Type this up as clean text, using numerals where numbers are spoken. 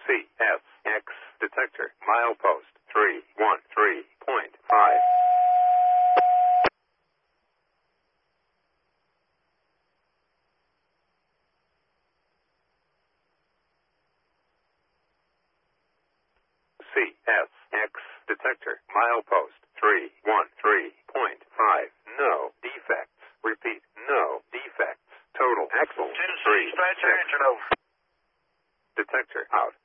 CSX detector. Milepost 313.5. CSX detector. Milepost 313.5. No defects. Repeat, no defects. Total axle 10-6, dispatcher, engine over. detector out.